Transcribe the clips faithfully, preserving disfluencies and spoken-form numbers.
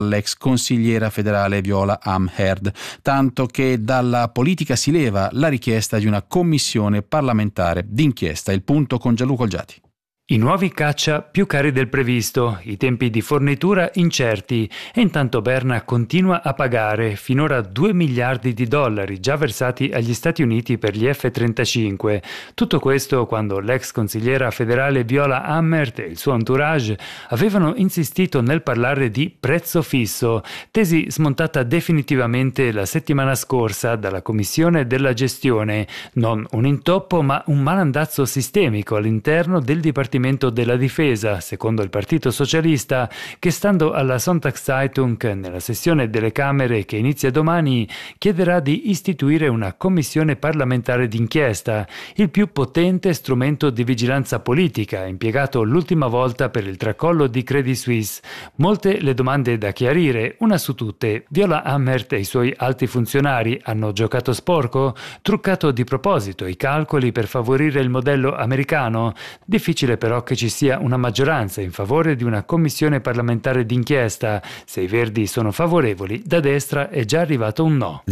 l'ex consigliera federale Viola Amherd, tanto che dalla politica si leva la richiesta di una commissione parlamentare d'inchiesta. Il punto con Gianluca Olgiati. I nuovi caccia più cari del previsto, i tempi di fornitura incerti e intanto Berna continua a pagare finora due miliardi di dollari già versati agli Stati Uniti per gli F trentacinque. Tutto questo quando l'ex consigliera federale Viola Amherd e il suo entourage avevano insistito nel parlare di prezzo fisso, tesi smontata definitivamente la settimana scorsa dalla Commissione della Gestione. Non un intoppo ma un malandazzo sistemico all'interno del Dipartimento della Difesa, secondo il Partito Socialista, che stando alla Sonntagszeitung nella sessione delle Camere che inizia domani chiederà di istituire una commissione parlamentare d'inchiesta, il più potente strumento di vigilanza politica impiegato l'ultima volta per il tracollo di Credit Suisse. Molte le domande da chiarire, una su tutte: Viola Amherd e i suoi alti funzionari hanno giocato sporco? Truccato di proposito i calcoli per favorire il modello americano? Difficile però che ci sia una maggioranza in favore di una commissione parlamentare d'inchiesta. Se i Verdi sono favorevoli, da destra è già arrivato un no.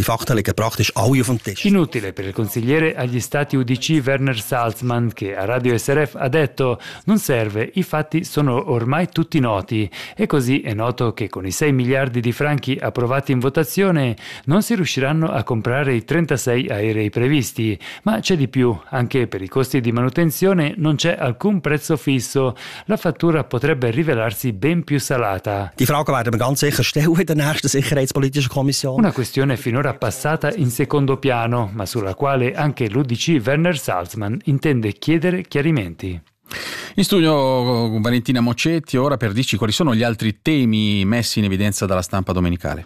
Inutile per il consigliere agli Stati U D C Werner Salzman, che a Radio S R F ha detto: non serve, i fatti sono ormai tutti noti. E così è noto che con i sei miliardi di franchi approvati in votazione non si riusciranno a comprare i trentasei aerei previsti. Ma c'è di più, anche per i costi di manutenzione non c'è alcun prezzo fisso, la fattura potrebbe rivelarsi ben più salata. Die Frage werden wir ganz sicher stellen in der nächsten Sicherheitspolitischen Kommission. Una questione finora passata in secondo piano, ma sulla quale anche l'U D C Werner Salzman intende chiedere chiarimenti. In studio Valentina Mocetti, ora per dirci quali sono gli altri temi messi in evidenza dalla stampa domenicale.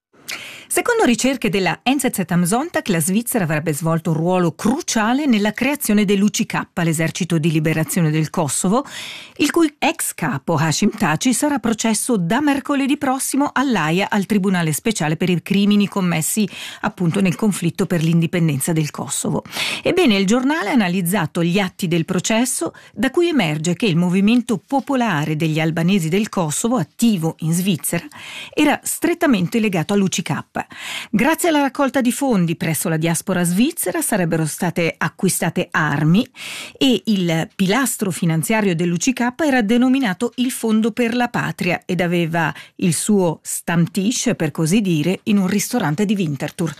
Secondo ricerche della N Z Z am Sonntag, la Svizzera avrebbe svolto un ruolo cruciale nella creazione dell'U C K, l'esercito di liberazione del Kosovo, il cui ex capo Hashim Thaçi sarà processo da mercoledì prossimo all'Aia al Tribunale Speciale per i crimini commessi appunto nel conflitto per l'indipendenza del Kosovo. Ebbene, il giornale ha analizzato gli atti del processo, da cui emerge che il movimento popolare degli albanesi del Kosovo, attivo in Svizzera, era strettamente legato all'U C K. Grazie alla raccolta di fondi presso la diaspora svizzera sarebbero state acquistate armi e il pilastro finanziario dell'U C K era denominato il Fondo per la Patria ed aveva il suo Stammtisch, per così dire, in un ristorante di Winterthur.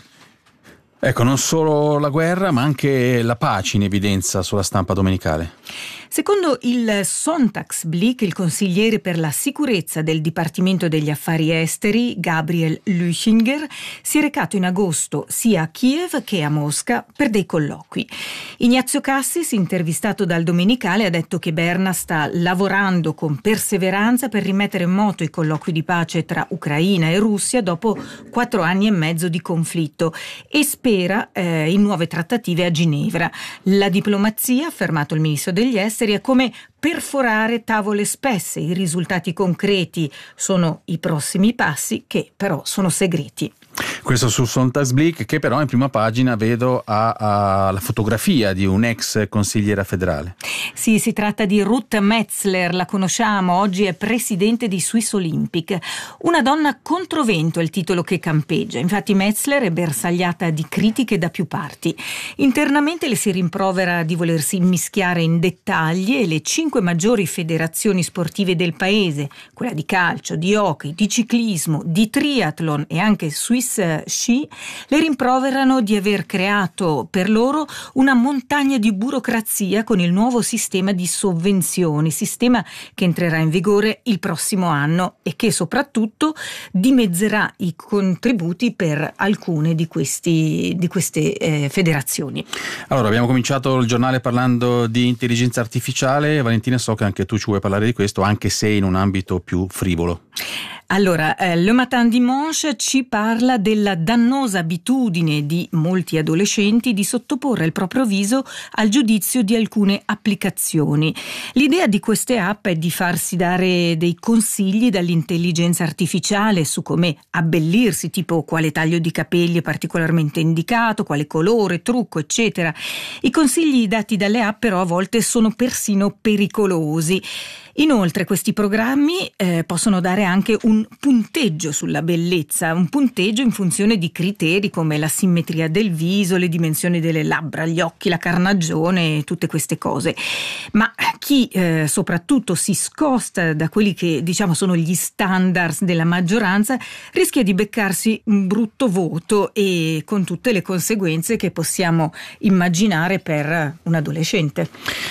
Ecco, non solo la guerra, ma anche la pace in evidenza sulla stampa domenicale. Secondo il Sonntagsblick, il consigliere per la sicurezza del Dipartimento degli Affari Esteri, Gabriel Lüchinger, si è recato in agosto sia a Kiev che a Mosca per dei colloqui. Ignazio Cassis, intervistato dal Domenicale, ha detto che Berna sta lavorando con perseveranza per rimettere in moto i colloqui di pace tra Ucraina e Russia dopo quattro anni e mezzo di conflitto e spera eh, in nuove trattative a Ginevra. La diplomazia, ha affermato il ministro degli esteri, è come perforare tavole spesse. I risultati concreti sono i prossimi passi, che però sono segreti. Questo su Sonntagsblick, che però in prima pagina vedo ha, ha la fotografia di un'ex consigliera federale. Sì, si tratta di Ruth Metzler, la conosciamo, oggi è presidente di Swiss Olympic. Una donna controvento è il titolo che campeggia. Infatti Metzler è bersagliata di critiche da più parti. Internamente le si rimprovera di volersi immischiare in dettagli e le cinque maggiori federazioni sportive del paese, quella di calcio, di hockey, di ciclismo, di triathlon e anche Swiss Sci, le rimproverano di aver creato per loro una montagna di burocrazia con il nuovo sistema di sovvenzioni, sistema che entrerà in vigore il prossimo anno e che soprattutto dimezzerà i contributi per alcune di, questi, di queste eh, federazioni. Allora, abbiamo cominciato il giornale parlando di intelligenza artificiale. Valentina, so che anche tu ci vuoi parlare di questo, anche se in un ambito più frivolo. Allora, eh, Le Matin Dimanche ci parla della dannosa abitudine di molti adolescenti di sottoporre il proprio viso al giudizio di alcune applicazioni. L'idea di queste app è di farsi dare dei consigli dall'intelligenza artificiale su come abbellirsi, tipo quale taglio di capelli è particolarmente indicato, quale colore, trucco, eccetera. I consigli dati dalle app però a volte sono persino pericolosi. Inoltre questi programmi eh, possono dare anche un un punteggio sulla bellezza, un punteggio in funzione di criteri come la simmetria del viso, le dimensioni delle labbra, gli occhi, la carnagione, tutte queste cose. Ma chi eh, soprattutto si scosta da quelli che diciamo sono gli standards della maggioranza rischia di beccarsi un brutto voto, e con tutte le conseguenze che possiamo immaginare per un adolescente.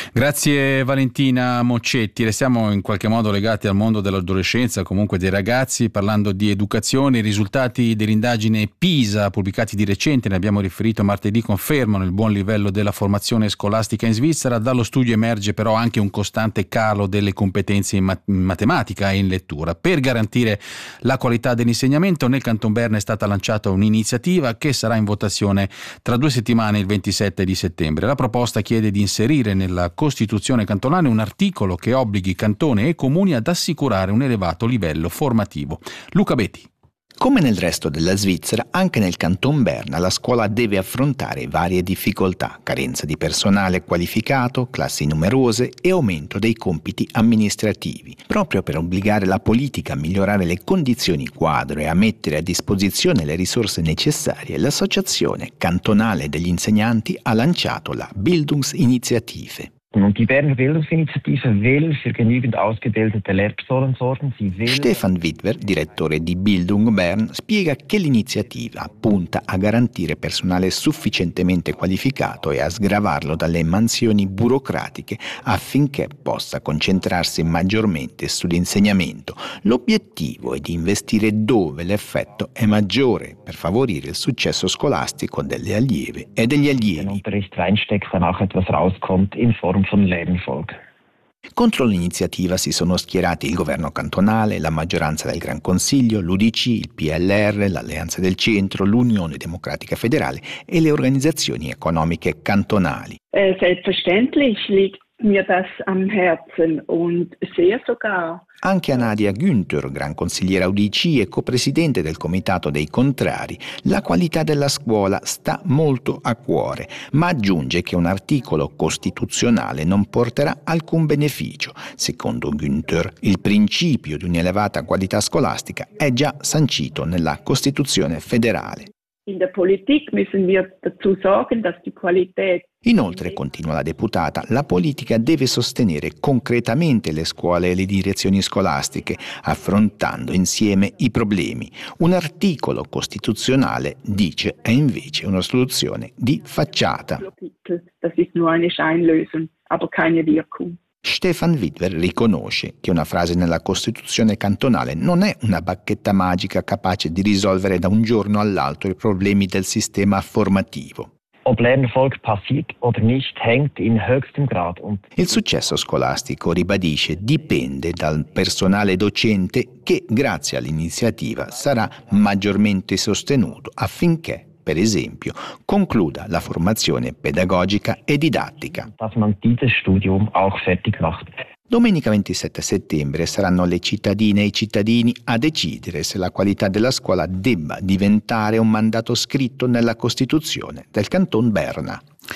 Grazie Valentina Moccetti. Restiamo in qualche modo legati al mondo dell'adolescenza, comunque dei ragazzi, parlando di educazione. I risultati dell'indagine PISA pubblicati di recente, ne abbiamo riferito martedì, confermano il buon livello della formazione scolastica in Svizzera. Dallo studio emerge però anche un costante calo delle competenze in, mat- in matematica e in lettura. Per garantire la qualità dell'insegnamento, nel Canton Berna è stata lanciata un'iniziativa che sarà in votazione tra due settimane, il ventisette di settembre. La proposta chiede di inserire nella Costituzione cantonale un articolo che obblighi cantone e comuni ad assicurare un elevato livello formativo. Luca Betti. Come nel resto della Svizzera, anche nel Canton Berna la scuola deve affrontare varie difficoltà: carenza di personale qualificato, classi numerose e aumento dei compiti amministrativi. Proprio per obbligare la politica a migliorare le condizioni quadro e a mettere a disposizione le risorse necessarie, l'Associazione Cantonale degli Insegnanti ha lanciato la Bildungsinitiative. Und die Berner Bildungsinitiative will für genügend ausgebildete Lehrpersonen sorgen. Sie will Stefan Wittwer, direttore di Bildung Bern, spiega che l'iniziativa punta a garantire personale sufficientemente qualificato e a sgravarlo dalle mansioni burocratiche affinché possa concentrarsi maggiormente sull'insegnamento. L'obiettivo è di investire dove l'effetto è maggiore per favorire il successo scolastico delle allieve e degli allievi. Unterricht reinsteckt, danach etwas rauskommt in Form von Lernerfolg. Contro l'iniziativa si sono schierati il governo cantonale, la maggioranza del Gran Consiglio, l'U D C, il P L R, l'Alleanza del Centro, l'Unione Democratica Federale e le organizzazioni economiche cantonali. Äh, selbstverständlich liegt mir das am Herzen und sehr sogar. Anche a Nadia Günther, gran consigliera U D C e copresidente del comitato dei contrari, la qualità della scuola sta molto a cuore, ma aggiunge che un articolo costituzionale non porterà alcun beneficio. Secondo Günther, il principio di un'elevata qualità scolastica è già sancito nella Costituzione federale. In der Politik müssen wir dazu sorgen, dass die Qualität. Inoltre, continua la deputata, la politica deve sostenere concretamente le scuole e le direzioni scolastiche, affrontando insieme i problemi. Un articolo costituzionale, dice, è invece una soluzione di facciata. Das ist nur eine Scheinlösung, aber keine Wirkung. Stefan Wittwer riconosce che una frase nella Costituzione cantonale non è una bacchetta magica capace di risolvere da un giorno all'altro i problemi del sistema formativo. Ob Lernerfolg passiert oder nicht, hängt in höchstem Grad. Il successo scolastico, ribadisce, dipende dal personale docente che, grazie all'iniziativa, sarà maggiormente sostenuto affinché, per esempio, concluda la formazione pedagogica e didattica. Dass man dieses Studium auch fertig macht. Domenica ventisette settembre saranno le cittadine e i cittadini a decidere se la qualità della scuola debba diventare un mandato scritto nella Costituzione del Canton Berna.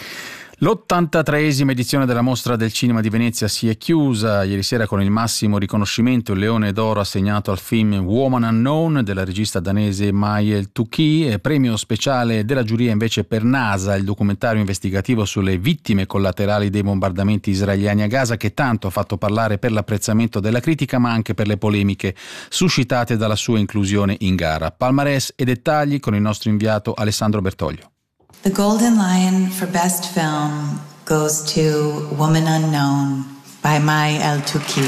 l'ottantatreesima edizione della Mostra del Cinema di Venezia si è chiusa ieri sera con il massimo riconoscimento, il Leone d'Oro assegnato al film Woman Unknown della regista danese Mai El-Touki, premio speciale della giuria invece per NASA, il documentario investigativo sulle vittime collaterali dei bombardamenti israeliani a Gaza, che tanto ha fatto parlare per l'apprezzamento della critica ma anche per le polemiche suscitate dalla sua inclusione in gara. Palmarès e dettagli con il nostro inviato Alessandro Bertoglio. The Golden Lion for Best Film goes to Woman Unknown by Mai El-Touki.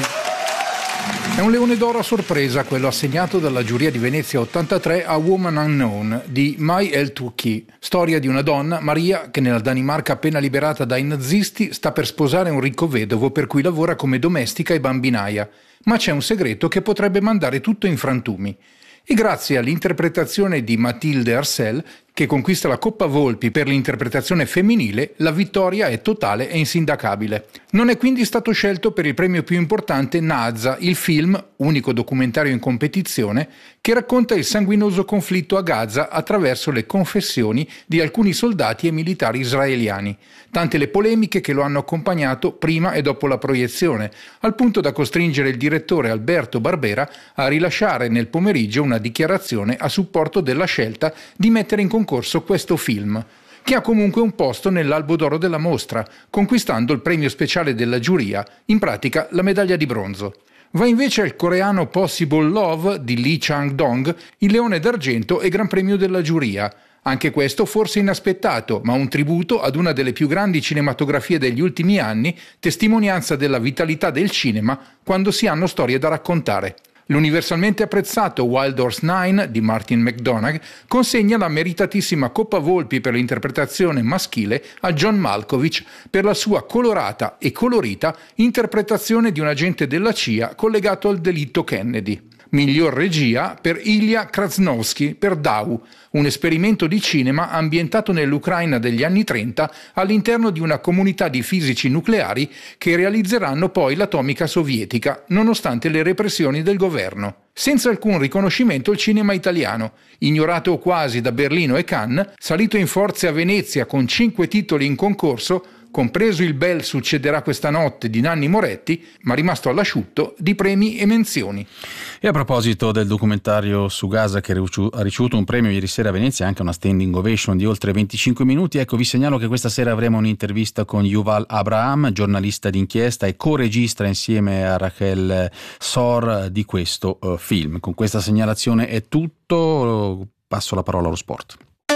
È un leone d'oro a sorpresa quello assegnato dalla giuria di Venezia ottantatré a Woman Unknown di Mai El-Touki, storia di una donna, Maria, che nella Danimarca appena liberata dai nazisti sta per sposare un ricco vedovo per cui lavora come domestica e bambinaia, ma c'è un segreto che potrebbe mandare tutto in frantumi. E grazie all'interpretazione di Mathilde Arcel, che conquista la Coppa Volpi per l'interpretazione femminile, la vittoria è totale e insindacabile. Non è quindi stato scelto per il premio più importante Naza, il film, unico documentario in competizione, che racconta il sanguinoso conflitto a Gaza attraverso le confessioni di alcuni soldati e militari israeliani. Tante le polemiche che lo hanno accompagnato prima e dopo la proiezione, al punto da costringere il direttore Alberto Barbera a rilasciare nel pomeriggio una dichiarazione a supporto della scelta di mettere in concorso questo film, che ha comunque un posto nell'albo d'oro della mostra, conquistando il premio speciale della giuria, in pratica la medaglia di bronzo. Va invece al coreano Possible Love di Lee Chang-dong, il Leone d'Argento e Gran Premio della giuria. Anche questo forse inaspettato, ma un tributo ad una delle più grandi cinematografie degli ultimi anni, testimonianza della vitalità del cinema quando si hanno storie da raccontare. L'universalmente apprezzato Wild Horse nove di Martin McDonagh consegna la meritatissima Coppa Volpi per l'interpretazione maschile a John Malkovich per la sua colorata e colorita interpretazione di un agente della C I A collegato al delitto Kennedy. Miglior regia per Ilya Krasnovsky per Dau, un esperimento di cinema ambientato nell'Ucraina degli anni trenta all'interno di una comunità di fisici nucleari che realizzeranno poi l'atomica sovietica, nonostante le repressioni del governo. Senza alcun riconoscimento il cinema italiano, ignorato quasi da Berlino e Cannes, salito in forze a Venezia con cinque titoli in concorso, compreso il bel Succederà questa notte di Nanni Moretti, ma rimasto all'asciutto di premi e menzioni. E a proposito del documentario su Gaza che ha ricevuto un premio ieri sera a Venezia, anche una standing ovation di oltre venticinque minuti, ecco vi segnalo che questa sera avremo un'intervista con Yuval Abraham, giornalista d'inchiesta e co-regista insieme a Rachel Sor di questo uh, film. Con questa segnalazione è tutto, passo la parola allo sport.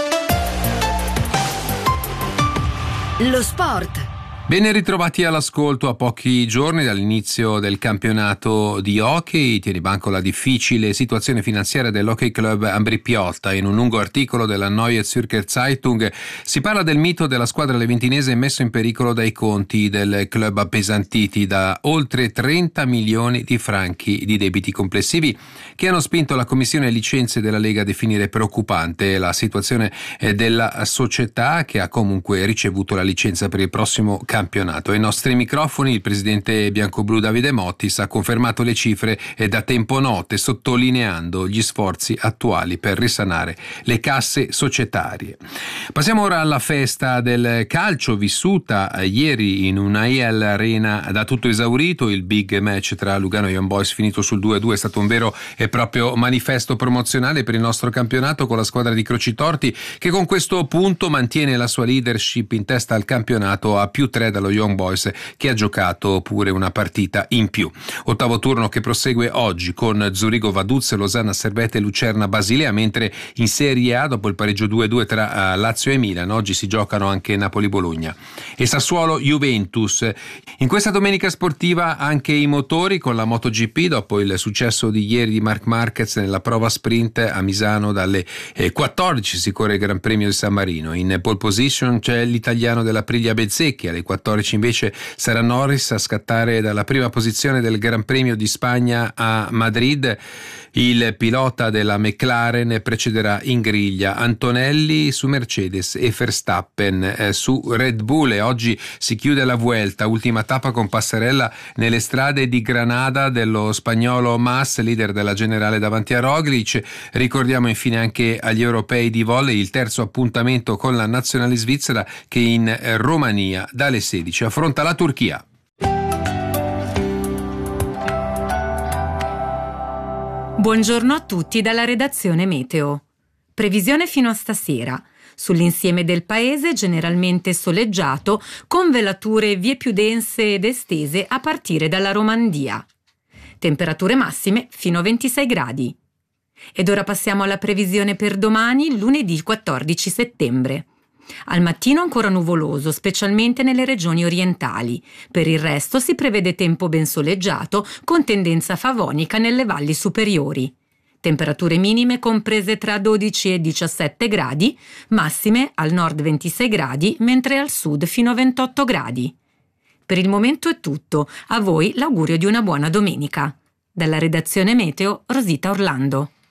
Lo sport. Ben ritrovati all'ascolto a pochi giorni dall'inizio del campionato di hockey. Tiene banco la difficile situazione finanziaria dell'Hockey Club Ambri Piotta. In un lungo articolo della Neue Zürcher Zeitung si parla del mito della squadra leventinese messo in pericolo dai conti del club appesantiti da oltre trenta milioni di franchi di debiti complessivi che hanno spinto la commissione licenze della Lega a definire preoccupante la situazione della società, che ha comunque ricevuto la licenza per il prossimo campionato. Ai nostri microfoni il presidente biancoblù Davide Mottis ha confermato le cifre da tempo note, sottolineando gli sforzi attuali per risanare le casse societarie. Passiamo ora alla festa del calcio vissuta ieri in una I L Arena da tutto esaurito. Il big match tra Lugano e Young Boys finito sul due a due è stato un vero e proprio manifesto promozionale per il nostro campionato, con la squadra di Crocitorti che con questo punto mantiene la sua leadership in testa al campionato a più tre dallo Young Boys, che ha giocato pure una partita in più. Ottavo turno che prosegue oggi con Zurigo Vaduz, Losanna Servette e Lucerna Basilea, mentre in Serie A dopo il pareggio due a due tra Lazio e Milan oggi si giocano anche Napoli Bologna e Sassuolo Juventus. In questa domenica sportiva anche i motori con la MotoGP dopo il successo di ieri di Marc Marquez nella prova sprint a Misano. Dalle quattordici si corre il Gran Premio di San Marino. In pole position c'è l'italiano della Priglia Bezzecchi, alle quattordici invece sarà Norris a scattare dalla prima posizione del Gran Premio di Spagna a Madrid. Il pilota della McLaren precederà in griglia Antonelli su Mercedes e Verstappen eh, su Red Bull. E oggi si chiude la Vuelta, ultima tappa con passerella nelle strade di Granada dello spagnolo Mas, leader della generale davanti a Roglic. Ricordiamo infine anche agli europei di volley il terzo appuntamento con la nazionale svizzera che in Romania dalle sedici affronta la Turchia. Buongiorno a tutti dalla redazione Meteo. Previsione fino a stasera. Sull'insieme del paese generalmente soleggiato, con velature vie più dense ed estese a partire dalla Romandia. Temperature massime fino a ventisei gradi. Ed ora passiamo alla previsione per domani, lunedì quattordici settembre. Al mattino ancora nuvoloso, specialmente nelle regioni orientali. Per il resto si prevede tempo ben soleggiato, con tendenza favonica nelle valli superiori. Temperature minime comprese tra dodici e diciassette gradi, massime al nord ventisei gradi, mentre al sud fino a ventotto gradi. Per il momento è tutto, a voi l'augurio di una buona domenica. Dalla redazione Meteo, Rosita Orlando.